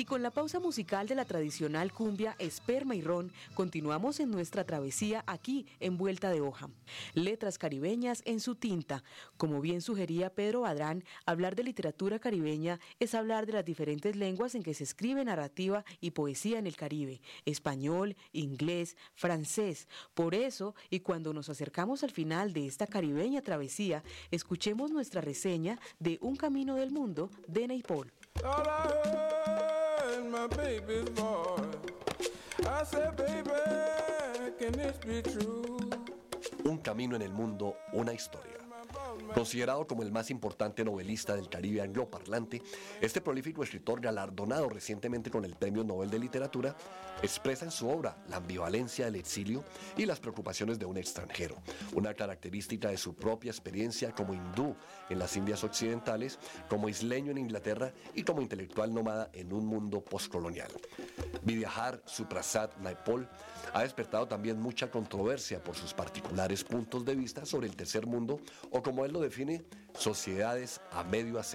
Y con la pausa musical de la tradicional cumbia Esperma y Ron, continuamos en nuestra travesía aquí en Vuelta de Hoja. Letras caribeñas en su tinta. Como bien sugería Pedro Badrán, hablar de literatura caribeña es hablar de las diferentes lenguas en que se escribe narrativa y poesía en el Caribe: español, inglés, francés. Por eso, y cuando nos acercamos al final de esta caribeña travesía, escuchemos nuestra reseña de Un Camino del Mundo de Naipaul. All I heard my baby's voice. I said, baby, can this be true? Un camino en el mundo, una historia. Considerado como el más importante novelista del Caribe angloparlante, este prolífico escritor, galardonado recientemente con el Premio Nobel de Literatura, expresa en su obra la ambivalencia del exilio y las preocupaciones de un extranjero, una característica de su propia experiencia como hindú en las Indias Occidentales, como isleño en Inglaterra y como intelectual nómada en un mundo postcolonial. Vidyadhar Suprasad Naipaul ha despertado también mucha controversia por sus particulares puntos de vista sobre el tercer mundo, o como él lo define, sociedades a medio hacer.